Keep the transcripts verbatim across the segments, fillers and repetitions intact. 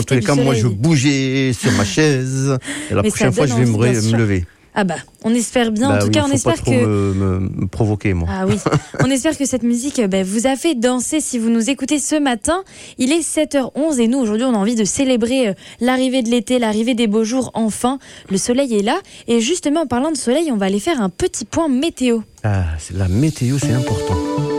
en tous les cas, moi, je bougeais sur ma chaise. Et la Mais prochaine fois, je vais me, envie, me lever. Ah bah, on espère bien. Bah en tout oui, cas, faut on espère pas trop que me, me, me provoquer, moi. Ah oui, on espère que cette musique bah, vous a fait danser si vous nous écoutez ce matin. Il est sept heures onze et nous, aujourd'hui, on a envie de célébrer euh, l'arrivée de l'été, l'arrivée des beaux jours, enfin. Le soleil est là. Et justement, en parlant de soleil, on va aller faire un petit point météo. Ah, c'est la météo, c'est important.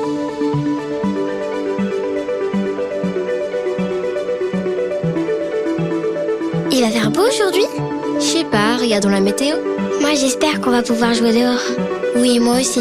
Il va faire beau aujourd'hui ? Je sais pas, regardons la météo. Moi j'espère qu'on va pouvoir jouer dehors. Oui, moi aussi.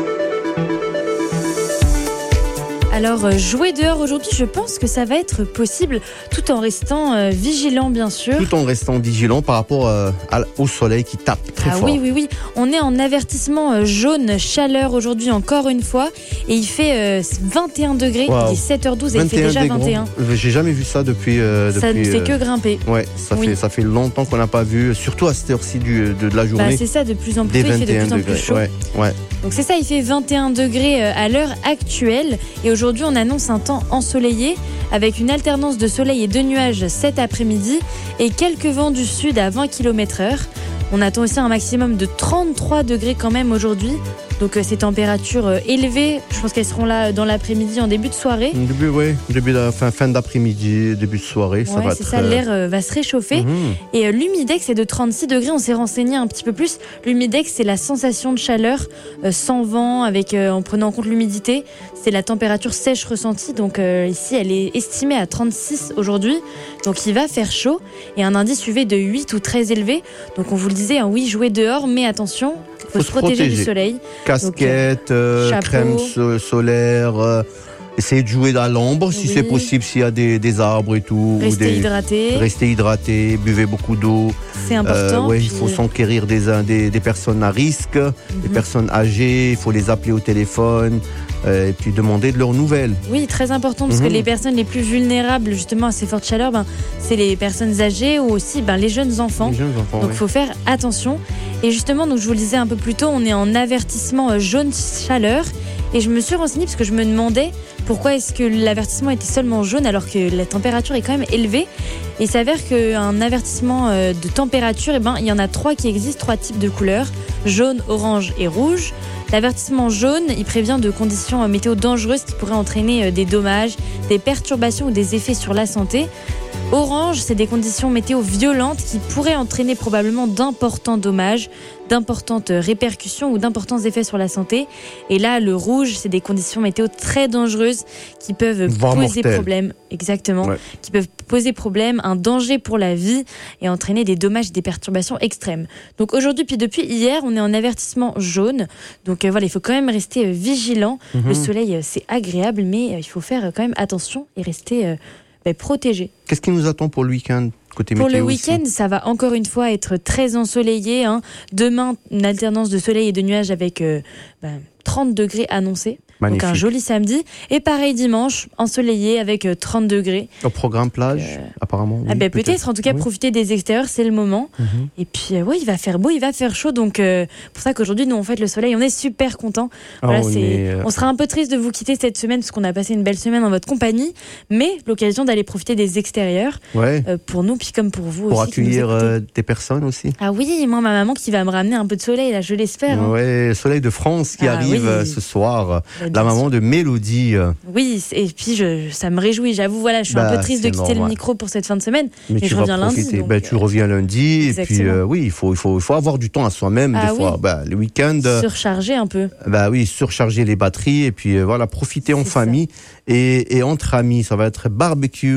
Alors, euh, jouer dehors aujourd'hui, je pense que ça va être possible tout en restant euh, vigilant, bien sûr. Tout en restant vigilant par rapport euh, à, au soleil qui tape très ah fort. oui, oui, oui. On est en avertissement euh, jaune chaleur aujourd'hui encore une fois. Et il fait euh, vingt et un degrés. Wow. Il est sept heures douze et il fait déjà vingt et un. J'ai jamais vu ça depuis... Euh, ça depuis, ne fait euh, que grimper. Ouais, ça, oui. fait, ça fait longtemps qu'on n'a pas vu, surtout à cette heure-ci du, de, de la journée. Bah, c'est ça, de plus en plus tôt, il fait de plus en plus chaud. Ouais, ouais. Donc c'est ça, il fait vingt et un degrés à l'heure actuelle. Et aujourd'hui, on annonce un temps ensoleillé avec une alternance de soleil et de nuages cet après-midi et quelques vents du sud à vingt kilomètres heure. On attend aussi un maximum de trente-trois degrés quand même aujourd'hui. Donc euh, ces températures euh, élevées, je pense qu'elles seront là dans l'après-midi, en début de soirée. Début, oui, début de, fin, fin d'après-midi, début de soirée, ouais, ça va c'est être... ça, l'air euh, va se réchauffer. Mmh. Et euh, l'humidex est de trente-six degrés, on s'est renseigné un petit peu plus. L'humidex, c'est la sensation de chaleur euh, sans vent, avec, euh, en prenant en compte l'humidité. C'est la température sèche ressentie. Donc euh, ici, elle est estimée à trente-six aujourd'hui. Donc il va faire chaud. Et un indice U V de huit ou très élevé. Donc on vous le disait, hein, oui, jouer dehors, mais attention, il faut, faut se protéger, protéger du soleil. Casquette, euh, crème so- solaire, euh, essayer de jouer dans l'ombre oui. si c'est possible, s'il y a des, des arbres et tout. Restez ou des, hydraté. Restez hydraté, buvez beaucoup d'eau. C'est important. Euh, ouais, puis... Il faut s'enquérir des, des, des personnes à risque, mm-hmm. des personnes âgées, il faut les appeler au téléphone. Euh, et puis demander de leurs nouvelles. Oui, très important, parce mmh. que les personnes les plus vulnérables justement à ces fortes chaleurs, ben, c'est les personnes âgées ou aussi ben, les jeunes enfants. Les jeunes enfants donc il oui. faut faire attention. Et justement, donc, je vous le disais un peu plus tôt, on est en avertissement jaune chaleur. Et je me suis renseignée parce que je me demandais pourquoi est-ce que l'avertissement était seulement jaune alors que la température est quand même élevée. Et il s'avère qu'un avertissement de température, eh ben, il y en a trois qui existent, trois types de couleurs, jaune, orange et rouge. L'avertissement jaune, il prévient de conditions météo dangereuses qui pourraient entraîner des dommages, des perturbations ou des effets sur la santé. Orange, c'est des conditions météo violentes qui pourraient entraîner probablement d'importants dommages, d'importantes répercussions ou d'importants effets sur la santé. Et là, le rouge, c'est des conditions météo très dangereuses qui peuvent Voire poser mortel. problème, exactement, ouais. qui peuvent poser problème, un danger pour la vie et entraîner des dommages et des perturbations extrêmes. Donc aujourd'hui, puis depuis hier, on est en avertissement jaune. Donc euh, voilà, il faut quand même rester euh, vigilant. Mm-hmm. Le soleil, euh, c'est agréable, mais euh, il faut faire euh, quand même attention et rester euh, bah, protégé. Qu'est-ce qui nous attend pour le week-end ? Côté pour météo le week-end, aussi. Ça va encore une fois être très ensoleillé. Hein. Demain, une alternance de soleil et de nuages avec euh, ben, trente degrés annoncés. Magnifique. Donc un joli samedi. Et pareil dimanche, ensoleillé avec euh, trente degrés. Au programme plage, euh... apparemment. Oui, ah ben, peut-être. peut-être, en tout cas, oui. profiter des extérieurs, c'est le moment. Mm-hmm. Et puis, euh, oui, il va faire beau, il va faire chaud. Donc, euh, pour ça qu'aujourd'hui, nous, on fête le soleil. On est super contents. Oh, voilà, on, c'est... est... on sera un peu triste de vous quitter cette semaine parce qu'on a passé une belle semaine en votre compagnie. Mais l'occasion d'aller profiter des extérieurs ouais. euh, pour nous, puis comme pour vous pour aussi. Pour accueillir euh, des personnes aussi. Ah oui, moi, ma maman qui va me ramener un peu de soleil, là, je l'espère. Hein. Ouais, soleil de France qui ah, arrive oui. ce soir. Bah, la maman de Mélodie. Oui, et puis je, ça me réjouit, j'avoue, voilà, je suis bah, un peu triste de quitter normal. le micro pour cette fin de semaine, mais, mais tu je reviens lundi. Donc, bah, tu reviens lundi, exactement. et puis euh, oui, il faut, il, faut, il faut avoir du temps à soi-même, ah, des oui. fois. Bah, les week-ends. Surcharger un peu. Bah oui, surcharger les batteries, et puis euh, voilà, profiter en famille et, et entre amis. Ça va être barbecue.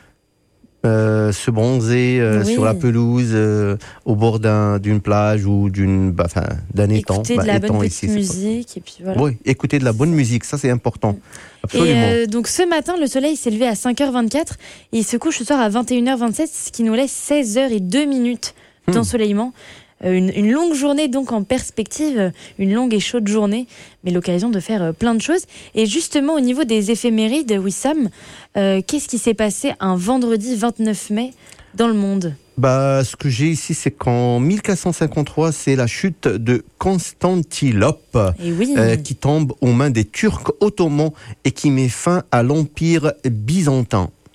Euh, se bronzer euh, oui. sur la pelouse euh, au bord d'un, d'une plage ou d'une, bah, enfin, d'un étang. Écouter bah, de la étang bonne ici, petite musique et puis voilà. Oui, écouter de la bonne musique, ça c'est important. Absolument. Et euh, donc ce matin, le soleil s'est levé à cinq heures vingt-quatre et il se couche ce soir à vingt et une heures vingt-sept, ce qui nous laisse seize heures et deux minutes hmm. d'ensoleillement. Une, une longue journée donc en perspective, une longue et chaude journée, mais l'occasion de faire plein de choses. Et justement au niveau des éphémérides, Wissam, euh, qu'est-ce qui s'est passé un vendredi vingt-neuf mai dans le monde ? Bah, ce que j'ai ici, c'est qu'en mille quatre cent cinquante-trois, c'est la chute de Constantinople oui. euh, qui tombe aux mains des Turcs ottomans et qui met fin à l'Empire byzantin.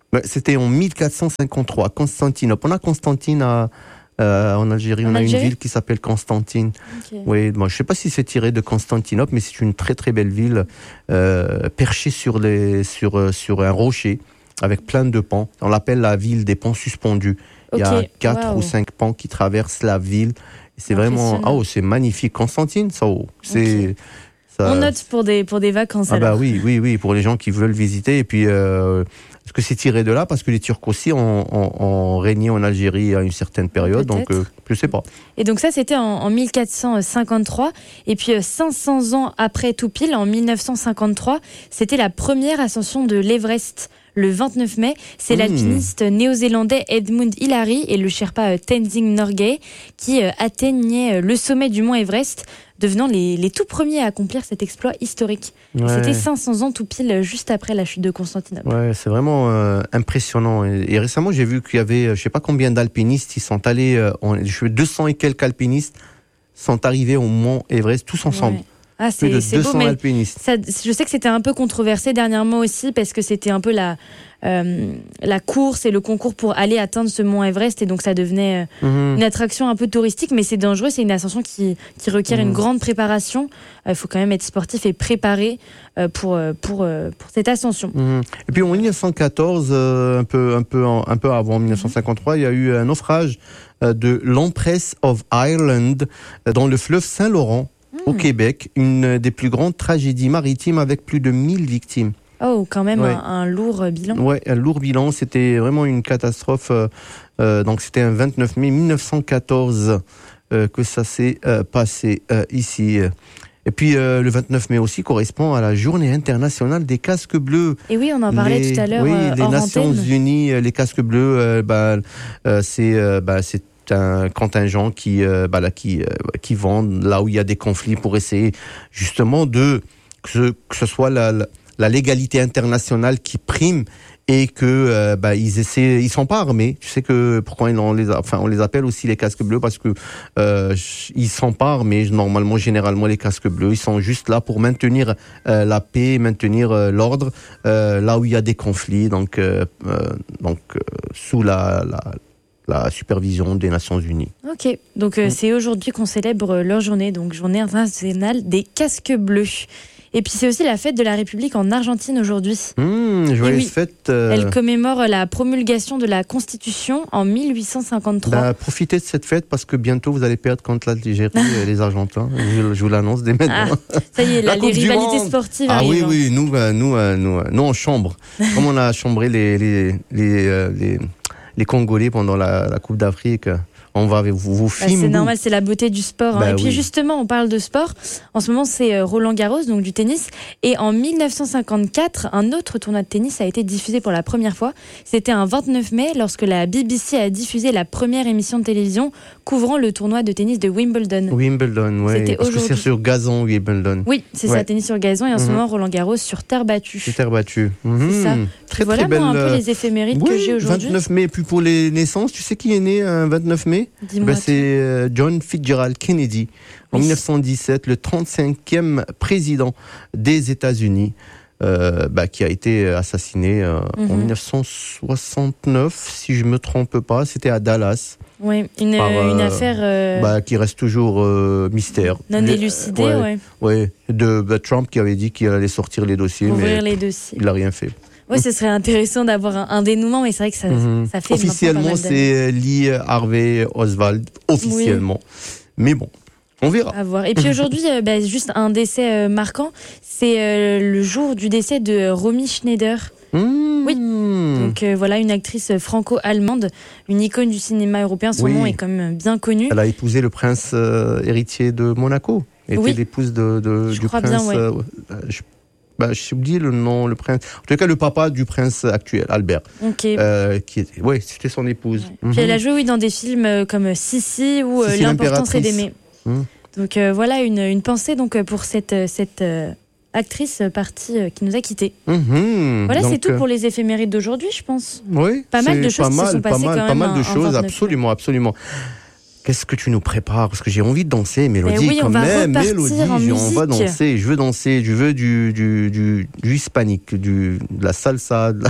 Ouais, c'était en mille quatre cent cinquante-trois, Constantinople. On a Constantine à, euh, en Algérie, en on a Algérie? une ville qui s'appelle Constantine. Okay. Oui, moi, je ne sais pas si c'est tiré de Constantinople, mais c'est une très très belle ville, euh, perchée sur, les, sur, sur un rocher, avec plein de pans. On l'appelle la ville des pans suspendus. Okay. Il y a quatre wow. ou cinq pans qui traversent la ville. C'est vraiment, oh, c'est magnifique. Constantine, ça, oh, c'est... Okay. Ça... On note pour des, pour des vacances. Ah alors. bah oui, oui, oui, pour les gens qui veulent visiter. Et puis, euh, est-ce que c'est tiré de là? Parce que les Turcs aussi ont, ont, ont régné en Algérie à une certaine période. Peut-être. Donc, euh, je sais pas. Et donc ça, c'était en, en mille quatre cent cinquante-trois. Et puis, cinq cents ans après tout pile, en mille neuf cent cinquante-trois, c'était la première ascension de l'Everest. Le vingt-neuf mai, c'est mmh. l'alpiniste néo-zélandais Edmund Hillary et le Sherpa Tenzing Norgay qui euh, atteignaient le sommet du mont Everest, devenant les, les tout premiers à accomplir cet exploit historique. Ouais. C'était cinq cents ans tout pile juste après la chute de Constantinople. Ouais, c'est vraiment euh, impressionnant. Et, et récemment, j'ai vu qu'il y avait, je ne sais pas combien d'alpinistes, ils sont allés, euh, en, deux cents et quelques alpinistes sont arrivés au mont Everest tous ensemble. Ouais. Ah, c'est, plus de c'est deux cents beau, mais alpinistes. Ça, je sais que c'était un peu controversé dernièrement aussi parce que c'était un peu la, euh, la course et le concours pour aller atteindre ce mont Everest et donc ça devenait euh, mmh. une attraction un peu touristique, mais c'est dangereux, c'est une ascension qui, qui requiert mmh. une grande préparation. Il euh, faut quand même être sportif et préparé euh, pour, pour, euh, pour cette ascension. Mmh. Et puis en mille neuf cent quatorze, euh, un, peu, un, peu, un peu avant mille neuf cent cinquante-trois, mmh. il y a eu un naufrage euh, de l'Empress of Ireland euh, dans le fleuve Saint-Laurent. Au Québec, une des plus grandes tragédies maritimes avec plus de mille victimes. Oh, quand même ouais. un, un lourd bilan. Oui, un lourd bilan. C'était vraiment une catastrophe. Euh, donc, c'était un vingt-neuf mai mille neuf cent quatorze euh, que ça s'est euh, passé euh, ici. Et puis, euh, le vingt-neuf mai aussi correspond à la journée internationale des casques bleus. Et oui, on en parlait les, tout à l'heure. Oui, euh, les Nations antenne. Unies, les casques bleus, euh, bah, euh, c'est... Euh, bah, c'est un contingent qui, euh, bah là, qui, euh, qui vendent là où il y a des conflits pour essayer justement de que ce, que ce soit la, la, la légalité internationale qui prime et que euh, bah, ils essaient, ils sont pas armés. Tu sais que pourquoi on les, a, enfin on les appelle aussi les casques bleus parce que euh, ils sont pas armés. Normalement, généralement les casques bleus, ils sont juste là pour maintenir euh, la paix, maintenir euh, l'ordre euh, là où il y a des conflits. Donc, euh, euh, donc euh, sous la, la la supervision des Nations Unies. Ok, donc euh, mmh. c'est aujourd'hui qu'on célèbre leur journée, donc journée internationale des casques bleus. Et puis c'est aussi la fête de la République en Argentine aujourd'hui. Mmh, joyeuse oui, fête. Euh... Elle commémore la promulgation de la Constitution en mille huit cent cinquante-trois. Bah, profitez de cette fête parce que bientôt vous allez perdre contre l'Algérie et les Argentins. Je, je vous l'annonce dès maintenant. Ah, ça y est, là, les rivalités sportives ah, arrivent. Ah oui, oui, nous, euh, nous, euh, nous, euh, nous on chambre. Comme on a chambré les, les, les, euh, les les Congolais pendant la, la Coupe d'Afrique. On va vous, vous filmer. Bah, c'est normal, c'est la beauté du sport. Hein. Bah, et puis oui. justement, on parle de sport. En ce moment, c'est Roland Garros, donc du tennis. Et en mille neuf cent cinquante-quatre, un autre tournoi de tennis a été diffusé pour la première fois. C'était un vingt-neuf mai, lorsque la B B C a diffusé la première émission de télévision couvrant le tournoi de tennis de Wimbledon. Wimbledon, oui. C'était parce aujourd'hui. Que c'est sur gazon, Wimbledon. Oui, c'est ouais. ça, tennis sur gazon. Et en mmh. ce moment, Roland Garros sur terre battue. Sur terre battue. Mmh. C'est ça. Très, voilà, très belle. Moi, un peu les éphémérides oui, que j'ai aujourd'hui. vingt-neuf mai, et puis pour les naissances, tu sais qui est né un vingt-neuf mai? Dis-moi. Ben, c'est John Fitzgerald Kennedy, en oui. mille neuf cent dix-sept, le trente-cinquième président des États-Unis, euh, bah, qui a été assassiné euh, mm-hmm. en mille neuf cent soixante-neuf, si je ne me trompe pas. C'était à Dallas. Oui, une, par, euh, une affaire euh... bah, qui reste toujours euh, mystère. Non élucidée, ouais. ouais. ouais. De bah, Trump qui avait dit qu'il allait sortir les dossiers, Ouvrir mais les dossiers. Il n'a rien fait. Oui, ce serait intéressant d'avoir un, un dénouement, mais c'est vrai que ça, mmh. ça fait officiellement, c'est Lee Harvey Oswald, officiellement. Oui. Mais bon, on verra. À voir. Et puis aujourd'hui, euh, bah, juste un décès euh, marquant, c'est euh, le jour du décès de Romy Schneider. Mmh. Oui. Donc euh, voilà, une actrice franco-allemande, une icône du cinéma européen. Son oui. nom est quand même bien connu. Elle a épousé le prince euh, héritier de Monaco. Elle était oui. l'épouse de, de, je du crois prince. Bien, ouais. euh, je... Bah, j'ai oublié le nom, le prince. En tout cas, le papa du prince actuel, Albert. Ok. Euh, qui était, ouais, c'était son épouse. Ouais. Mm-hmm. Puis elle a joué, oui, dans des films comme Sissi ou Sissi, L'important c'est d'aimer. Mm. Donc euh, voilà une, une pensée donc pour cette cette euh, actrice partie euh, qui nous a quittés. Mm-hmm. Voilà, donc, c'est tout pour les éphémérides d'aujourd'hui, je pense. Oui. Pas mal de choses pas qui mal, se sont passées pas mal, quand pas même. Pas mal de un, choses, un absolument, absolument. Qu'est-ce que tu nous prépares? Parce que j'ai envie de danser, Mélodie, oui, quand même. Mélodie, on va danser. Je veux danser. Je veux du, du, du, du hispanique, du, de la salsa. De la...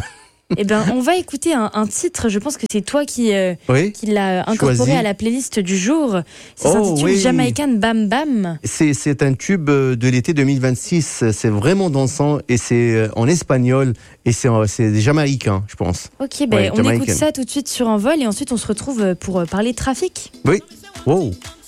Eh ben, on va écouter un, un titre. Je pense que c'est toi qui, euh, Oui. qui l'a incorporé Choisi. à la playlist du jour. Ça Oh, s'intitule oui. Jamaican Bam Bam. C'est, c'est un tube de l'été deux mille vingt-six. C'est vraiment dansant et c'est en espagnol et c'est, c'est jamaïcain, je pense. Ok, ben Ouais, on Jamaican. écoute ça tout de suite sur Envol et ensuite on se retrouve pour parler de trafic. Oui. Wow.